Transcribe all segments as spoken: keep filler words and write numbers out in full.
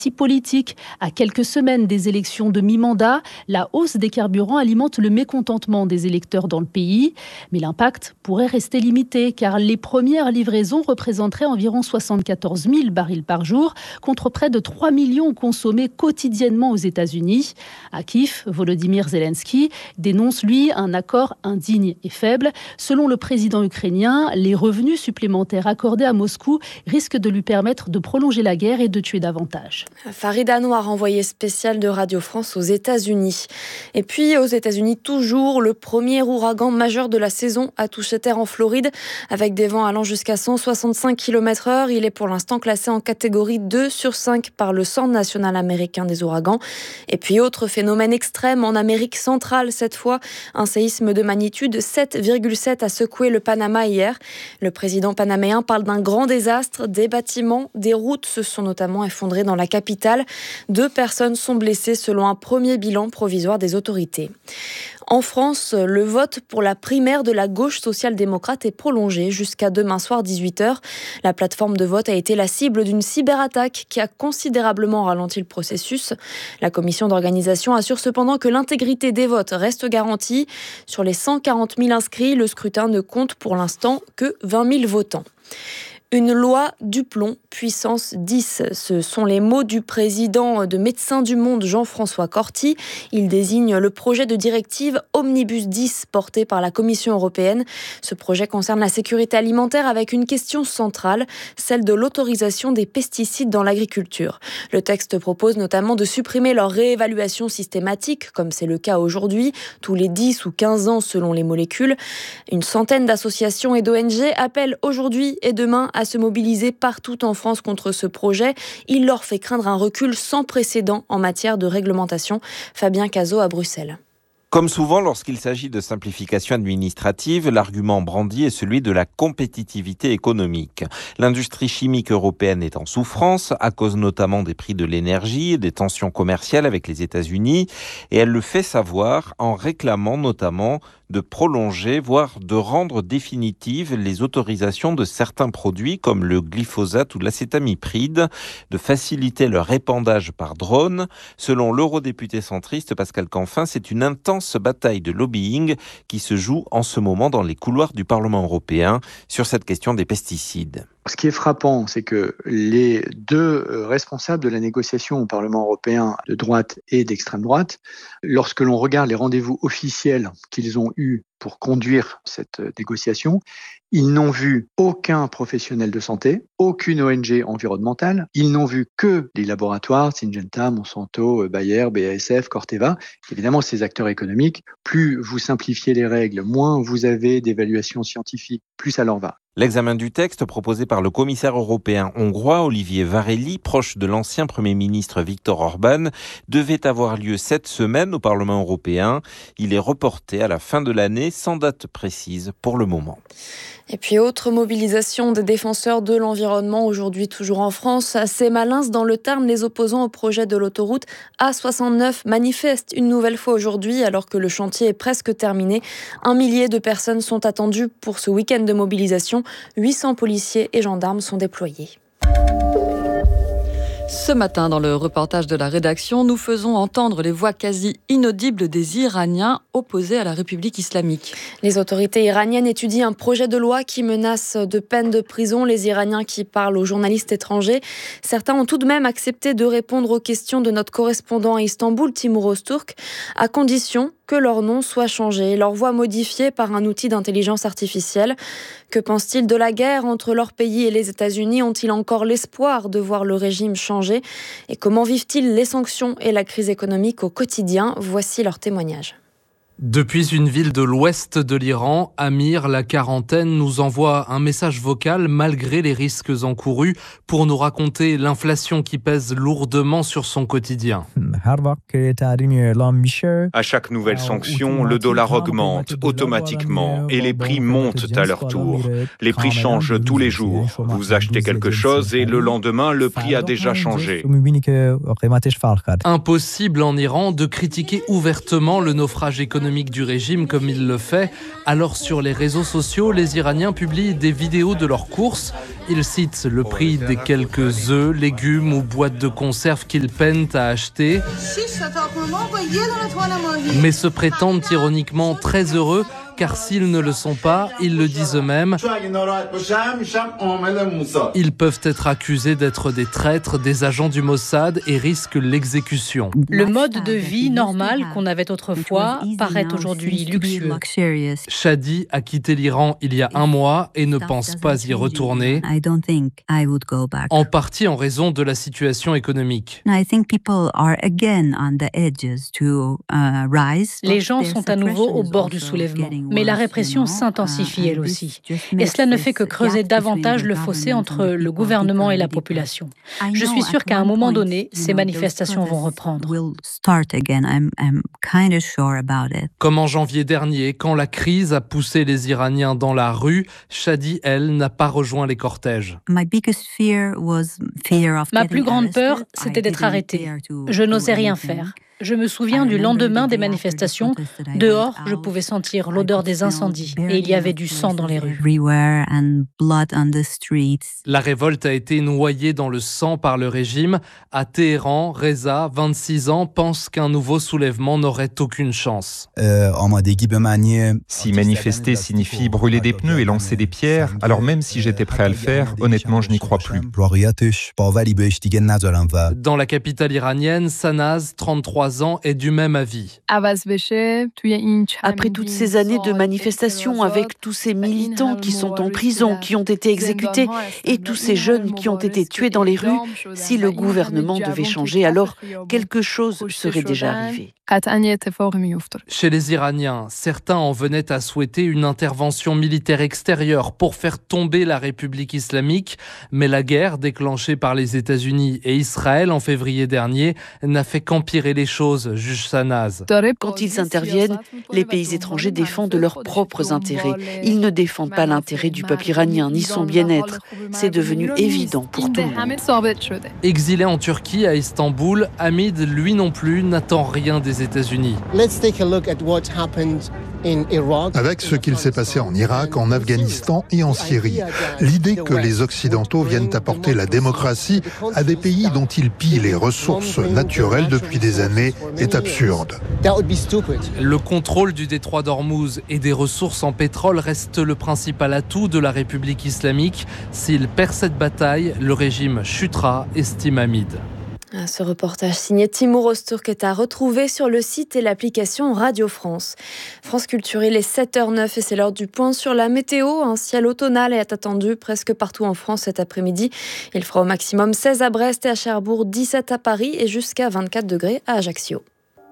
politique. À quelques semaines des élections de mi-mandat, la hausse des carburants alimente le mécontentement des électeurs dans le pays. Mais l'impact pourrait rester limité car les premières livraisons représenteraient environ soixante-quatorze mille barils par jour contre près de trois millions consommés quotidiennement aux États-Unis. À Kiev, Volodymyr Zelensky dénonce, lui, un accord indigne et faible. Selon le président ukrainien, les revenus supplémentaires accordés à Moscou risquent de lui permettre de prolonger la guerre et de tuer davantage. Farid Anouar, envoyé spécial de Radio France aux États-Unis. Et puis aux États-Unis, toujours, le premier ouragan majeur de la saison a touché terre en Floride avec des vents allant jusqu'à cent soixante-cinq kilomètres heure. Il est pour l'instant classé en catégorie deux sur cinq par le Centre national américain des ouragans. Et puis autre phénomène extrême en Amérique centrale cette fois, un séisme de magnitude sept virgule sept a secoué le Panama hier. Le président panaméen parle d'un grand désastre. Des bâtiments, des routes se sont notamment effondrés dans la capitale. Deux personnes sont blessées selon un premier bilan provisoire des autorités. En France, le vote pour la primaire de la gauche social-démocrate est prolongé jusqu'à demain soir dix-huit heures. La plateforme de vote a été la cible d'une cyberattaque qui a considérablement ralenti le processus. La commission d'organisation assure cependant que l'intégrité des votes reste garantie. Sur les cent quarante mille inscrits, le scrutin ne compte pour l'instant que vingt mille votants. Une loi du plomb, puissance dix. Ce sont les mots du président de Médecins du Monde, Jean-François Corti. Il désigne le projet de directive Omnibus dix porté par la Commission européenne. Ce projet concerne la sécurité alimentaire avec une question centrale, celle de l'autorisation des pesticides dans l'agriculture. Le texte propose notamment de supprimer leur réévaluation systématique, comme c'est le cas aujourd'hui, tous les dix ou quinze ans selon les molécules. Une centaine d'associations et d'O N G appellent aujourd'hui et demain à à se mobiliser partout en France contre ce projet. Il leur fait craindre un recul sans précédent en matière de réglementation. Fabien Cazot à Bruxelles. Comme souvent lorsqu'il s'agit de simplification administrative, l'argument brandi est celui de la compétitivité économique. L'industrie chimique européenne est en souffrance, à cause notamment des prix de l'énergie et des tensions commerciales avec les États-Unis, et elle le fait savoir en réclamant notamment de prolonger, voire de rendre définitives les autorisations de certains produits comme le glyphosate ou l'acétamipride, de faciliter leur épandage par drone. Selon l'eurodéputé centriste Pascal Canfin, c'est une intense bataille de lobbying qui se joue en ce moment dans les couloirs du Parlement européen sur cette question des pesticides. Ce qui est frappant, c'est que les deux responsables de la négociation au Parlement européen de droite et d'extrême droite, lorsque l'on regarde les rendez-vous officiels qu'ils ont eus pour conduire cette négociation, ils n'ont vu aucun professionnel de santé, aucune O N G environnementale. Ils n'ont vu que les laboratoires, Syngenta, Monsanto, Bayer, B A S F, Corteva. Évidemment, ces acteurs économiques, plus vous simplifiez les règles, moins vous avez d'évaluations scientifiques, plus ça leur va. L'examen du texte proposé par le commissaire européen hongrois Olivier Várhelyi, proche de l'ancien Premier ministre Viktor Orban, devait avoir lieu cette semaine au Parlement européen. Il est reporté à la fin de l'année sans date précise pour le moment. Et puis autre mobilisation des défenseurs de l'environnement aujourd'hui toujours en France. À Sémalins, dans le Tarn, les opposants au projet de l'autoroute A soixante-neuf manifestent une nouvelle fois aujourd'hui alors que le chantier est presque terminé. Un millier de personnes sont attendues pour ce week-end de mobilisation. huit cents policiers et gendarmes sont déployés. Ce matin, dans le reportage de la rédaction, nous faisons entendre les voix quasi inaudibles des Iraniens opposés à la République islamique. Les autorités iraniennes étudient un projet de loi qui menace de peine de prison les Iraniens qui parlent aux journalistes étrangers. Certains ont tout de même accepté de répondre aux questions de notre correspondant à Istanbul, Timur Özturk, à condition que leur nom soit changé, leur voix modifiée par un outil d'intelligence artificielle. Que pensent-ils de la guerre entre leur pays et les États-Unis ? Ont-ils encore l'espoir de voir le régime changer ? Et comment vivent-ils les sanctions et la crise économique au quotidien ? Voici leur témoignage. Depuis une ville de l'ouest de l'Iran, Amir, la quarantaine, nous envoie un message vocal malgré les risques encourus pour nous raconter l'inflation qui pèse lourdement sur son quotidien. À chaque nouvelle sanction, le dollar augmente automatiquement et les prix montent à leur tour. Les prix changent tous les jours. Vous achetez quelque chose et le lendemain, le prix a déjà changé. Impossible en Iran de critiquer ouvertement le naufrage économique économique du régime comme il le fait, alors sur les réseaux sociaux, les Iraniens publient des vidéos de leurs courses. Ils citent le prix des quelques œufs, légumes ou boîtes de conserve qu'ils peinent à acheter, mais se prétendent ironiquement très heureux, car s'ils ne le sont pas, ils le disent eux-mêmes, ils peuvent être accusés d'être des traîtres, des agents du Mossad et risquent l'exécution. Le mode de vie normal qu'on avait autrefois paraît aujourd'hui luxueux. Shadi a quitté l'Iran il y a un mois et ne pense pas y retourner, en partie en raison de la situation économique. Les gens sont à nouveau au bord du soulèvement. Mais la répression s'intensifie elle aussi. Et cela ne fait que creuser davantage le fossé entre le gouvernement et la population. Je suis sûre qu'à un moment donné, ces manifestations vont reprendre. Comme en janvier dernier, quand la crise a poussé les Iraniens dans la rue, Shadi, elle, n'a pas rejoint les cortèges. Ma plus grande peur, c'était d'être arrêtée. Je n'osais rien faire. Je me souviens du lendemain des manifestations. Dehors, je pouvais sentir l'odeur des incendies et il y avait du sang dans les rues. La révolte a été noyée dans le sang par le régime. À Téhéran, Reza, vingt-six ans, pense qu'un nouveau soulèvement n'aurait aucune chance. Si manifester signifie brûler des pneus et lancer des pierres, alors même si j'étais prêt à le faire, honnêtement, je n'y crois plus. Dans la capitale iranienne, Sanaz, trente-trois ans, est du même avis. Après toutes ces années de manifestations avec tous ces militants qui sont en prison, qui ont été exécutés et tous ces jeunes qui ont été tués dans les rues, si le gouvernement devait changer, alors quelque chose serait déjà arrivé. Chez les Iraniens, certains en venaient à souhaiter une intervention militaire extérieure pour faire tomber la République islamique, mais la guerre déclenchée par les États-Unis et Israël en février dernier n'a fait qu'empirer les choses, juge Sanaz. Quand ils interviennent, les pays étrangers défendent leurs propres intérêts. Ils ne défendent pas l'intérêt du peuple iranien ni son bien-être. C'est devenu évident pour tout le monde. Exilé en Turquie, à Istanbul, Hamid, lui non plus, n'attend rien des États-Unis. Avec ce qu'il s'est passé en Irak, en Afghanistan et en Syrie, l'idée que les Occidentaux viennent apporter la démocratie à des pays dont ils pillent les ressources naturelles depuis des années est absurde. Le contrôle du détroit d'Ormuz et des ressources en pétrole reste le principal atout de la République islamique. S'il perd cette bataille, le régime chutera, estime Hamid. Ce reportage signé Timur Öztürk est à retrouver sur le site et l'application Radio France. France Culture, il est sept heures zéro neuf et c'est l'heure du point sur la météo. Un ciel automnal est attendu presque partout en France cet après-midi. Il fera au maximum seize à Brest et à Cherbourg, dix-sept à Paris et jusqu'à vingt-quatre degrés à Ajaccio.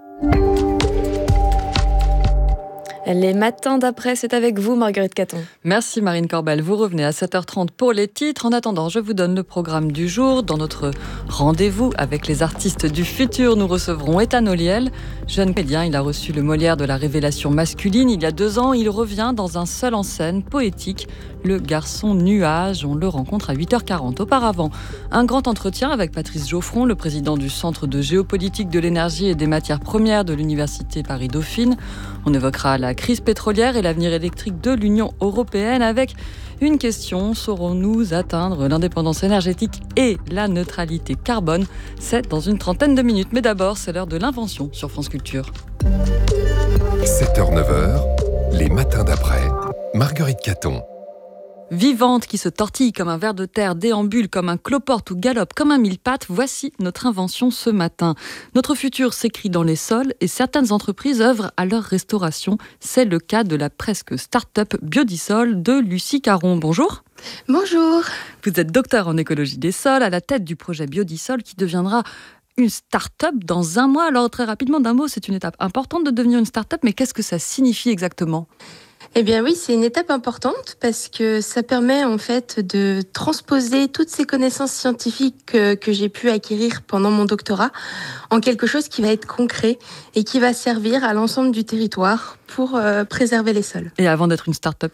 Les matins d'après, c'est avec vous, Marguerite Caton. Merci Marine Corbel. Vous revenez à sept heures trente pour les titres. En attendant, je vous donne le programme du jour. Dans notre rendez-vous avec les artistes du futur, nous recevrons Ethan Oliel. Jeune comédien, il a reçu le Molière de la révélation masculine il y a deux ans. Il revient dans un seul en scène poétique, Le garçon nuage. On le rencontre à huit heures quarante. Auparavant, un grand entretien avec Patrice Geoffron, le président du Centre de géopolitique de l'énergie et des matières premières de l'Université Paris-Dauphine. On évoquera la crise pétrolière et l'avenir électrique de l'Union européenne avec une question: saurons-nous atteindre l'indépendance énergétique et la neutralité carbone? C'est dans une trentaine de minutes. Mais d'abord, c'est l'heure de l'invention sur France Culture. sept heures neuf heures, les matins d'après. Marguerite Caton. Vivante, qui se tortille comme un ver de terre, déambule comme un cloporte ou galope comme un mille-pattes, voici notre invention ce matin. Notre futur s'écrit dans les sols et certaines entreprises œuvrent à leur restauration. C'est le cas de la presque start-up Biodisol de Lucie Caron. Bonjour. Bonjour. Vous êtes docteur en écologie des sols, à la tête du projet Biodisol qui deviendra une start-up dans un mois. Alors très rapidement, d'un mot, c'est une étape importante de devenir une start-up, mais qu'est-ce que ça signifie exactement ? Eh bien oui, c'est une étape importante parce que ça permet en fait de transposer toutes ces connaissances scientifiques que, que j'ai pu acquérir pendant mon doctorat en quelque chose qui va être concret et qui va servir à l'ensemble du territoire pour euh, préserver les sols. Et avant d'être une start-up, qu'est-ce qu'on est ?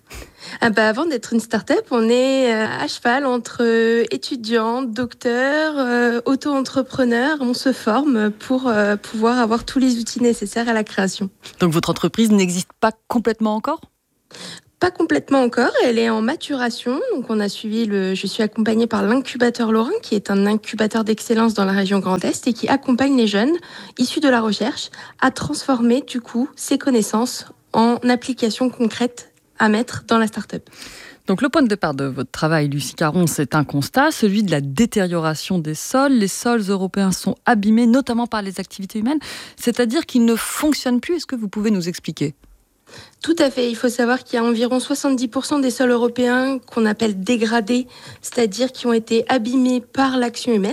Ah bah avant d'être une start-up, on est à cheval entre étudiants, docteurs, euh, auto-entrepreneurs. On se forme pour euh, pouvoir avoir tous les outils nécessaires à la création. Donc votre entreprise n'existe pas complètement encore ? Pas complètement encore, elle est en maturation. Donc on a suivi le, je suis accompagnée par l'incubateur Lorrain, qui est un incubateur d'excellence dans la région Grand Est et qui accompagne les jeunes issus de la recherche à transformer du coup ces connaissances en applications concrètes à mettre dans la start-up. Donc le point de départ de votre travail, Lucie Caron, c'est un constat, celui de la détérioration des sols. Les sols européens sont abîmés, notamment par les activités humaines, c'est-à-dire qu'ils ne fonctionnent plus. Est-ce que vous pouvez nous expliquer ? Tout à fait. Il faut savoir qu'il y a environ soixante-dix pour cent des sols européens qu'on appelle dégradés, c'est-à-dire qui ont été abîmés par l'action humaine.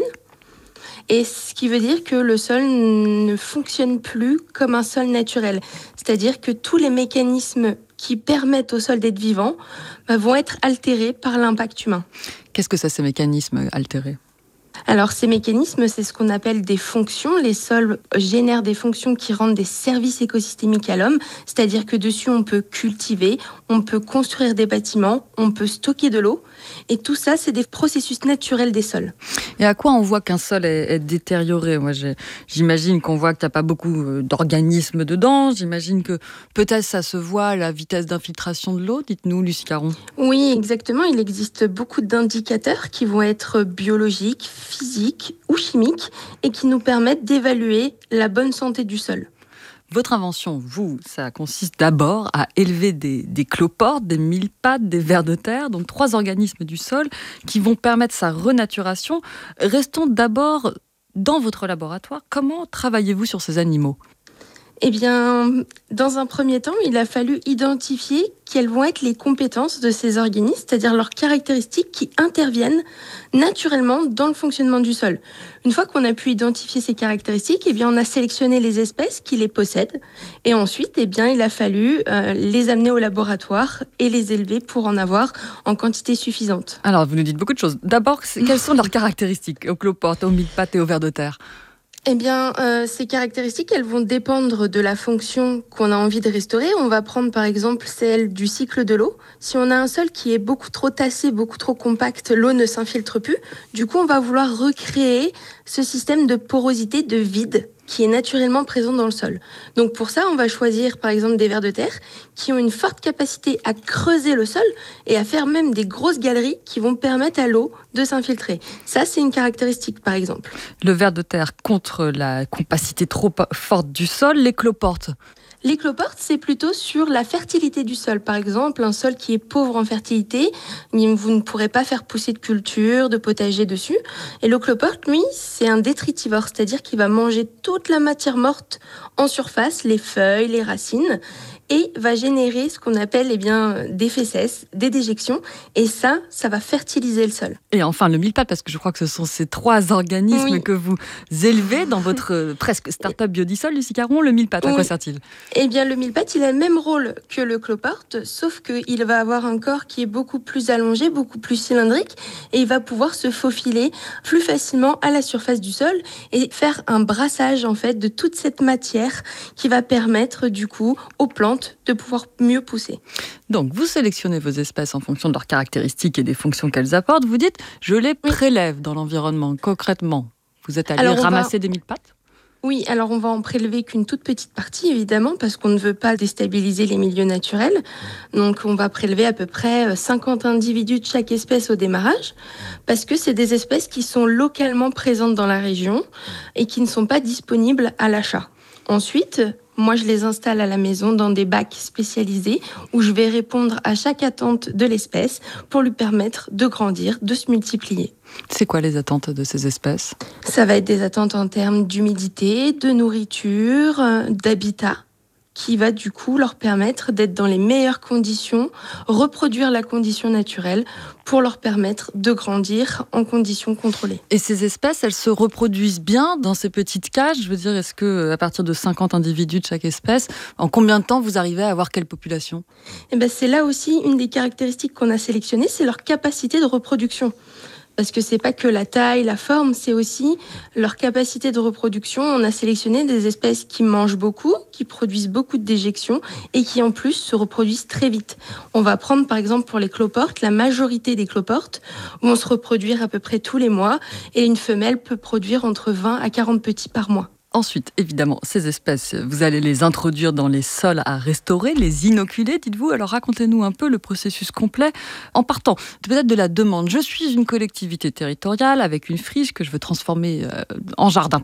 Et ce qui veut dire que le sol ne fonctionne plus comme un sol naturel. C'est-à-dire que tous les mécanismes qui permettent au sol d'être vivant bah, vont être altérés par l'impact humain. Qu'est-ce que c'est ces mécanismes altérés ? Alors ces mécanismes, c'est ce qu'on appelle des fonctions. Les sols génèrent des fonctions qui rendent des services écosystémiques à l'homme, c'est-à-dire que dessus on peut cultiver, on peut construire des bâtiments, on peut stocker de l'eau, et tout ça c'est des processus naturels des sols. Et à quoi on voit qu'un sol est, est détérioré ? Moi, j'ai, j'imagine qu'on voit qu'il n'y a pas beaucoup d'organismes dedans, j'imagine que peut-être ça se voit à la vitesse d'infiltration de l'eau. Dites-nous, Lucie Caron. Oui, exactement. Il existe beaucoup d'indicateurs qui vont être biologiques, physiques ou chimiques et qui nous permettent d'évaluer la bonne santé du sol. Votre invention, vous, ça consiste d'abord à élever des, des cloportes, des mille-pattes, des vers de terre, donc trois organismes du sol qui vont permettre sa renaturation. Restons d'abord dans votre laboratoire. Comment travaillez-vous sur ces animaux ? Eh bien, dans un premier temps, il a fallu identifier quelles vont être les compétences de ces organismes, c'est-à-dire leurs caractéristiques qui interviennent naturellement dans le fonctionnement du sol. Une fois qu'on a pu identifier ces caractéristiques, eh bien, on a sélectionné les espèces qui les possèdent. Et ensuite, eh bien, il a fallu euh, les amener au laboratoire et les élever pour en avoir en quantité suffisante. Alors, vous nous dites beaucoup de choses. D'abord, quelles sont leurs caractéristiques aux cloportes, aux mille-pattes et aux vers de terre ? Eh bien, euh, ces caractéristiques, elles vont dépendre de la fonction qu'on a envie de restaurer. On va prendre par exemple celle du cycle de l'eau. Si on a un sol qui est beaucoup trop tassé, beaucoup trop compact, l'eau ne s'infiltre plus. Du coup, on va vouloir recréer ce système de porosité, de vide, qui est naturellement présent dans le sol. Donc pour ça, on va choisir par exemple des vers de terre qui ont une forte capacité à creuser le sol et à faire même des grosses galeries qui vont permettre à l'eau de s'infiltrer. Ça, c'est une caractéristique par exemple. Le vers de terre contre la capacité trop forte du sol, les cloportes. Les cloportes, c'est plutôt sur la fertilité du sol. Par exemple, un sol qui est pauvre en fertilité, vous ne pourrez pas faire pousser de culture, de potager dessus. Et le cloporte, lui, c'est un détritivore, c'est-à-dire qu'il va manger toute la matière morte en surface, les feuilles, les racines, et va générer ce qu'on appelle eh bien, des fesses, des déjections. Et ça, ça va fertiliser le sol. Et enfin, le mille-pattes, parce que je crois que ce sont ces trois organismes oui. que vous élevez dans votre euh, presque start-up biodisol, Lucie Caron. Le mille-pattes, oui. à quoi sert-il ? Eh bien, le mille-pattes, il a le même rôle que le cloporte, sauf qu'il va avoir un corps qui est beaucoup plus allongé, beaucoup plus cylindrique, et il va pouvoir se faufiler plus facilement à la surface du sol et faire un brassage, en fait, de toute cette matière qui va permettre, du coup, aux plantes de pouvoir mieux pousser. Donc, vous sélectionnez vos espèces en fonction de leurs caractéristiques et des fonctions qu'elles apportent. Vous dites, je les prélève oui. dans l'environnement. Concrètement, vous êtes allé alors, ramasser va... des mille-pattes ? Oui, alors on va en prélever qu'une toute petite partie, évidemment, parce qu'on ne veut pas déstabiliser les milieux naturels. Donc, on va prélever à peu près cinquante individus de chaque espèce au démarrage, parce que c'est des espèces qui sont localement présentes dans la région et qui ne sont pas disponibles à l'achat. Ensuite, moi, je les installe à la maison dans des bacs spécialisés où je vais répondre à chaque attente de l'espèce pour lui permettre de grandir, de se multiplier. C'est quoi les attentes de ces espèces ? Ça va être des attentes en termes d'humidité, de nourriture, d'habitat, qui va du coup leur permettre d'être dans les meilleures conditions, reproduire la condition naturelle pour leur permettre de grandir en conditions contrôlées. Et ces espèces, elles se reproduisent bien dans ces petites cages ? Je veux dire, est-ce que à partir de cinquante individus de chaque espèce, en combien de temps vous arrivez à avoir quelle population ? Eh ben, c'est là aussi une des caractéristiques qu'on a sélectionnées, c'est leur capacité de reproduction. Parce que c'est pas que la taille, la forme, c'est aussi leur capacité de reproduction. On a sélectionné des espèces qui mangent beaucoup, qui produisent beaucoup de déjections et qui en plus se reproduisent très vite. On va prendre par exemple pour les cloportes, la majorité des cloportes vont se reproduire à peu près tous les mois et une femelle peut produire entre vingt à quarante petits par mois. Ensuite, évidemment, ces espèces, vous allez les introduire dans les sols à restaurer, les inoculer, dites-vous. Alors racontez-nous un peu le processus complet en partant peut-être de la demande. Je suis une collectivité territoriale avec une friche que je veux transformer en jardin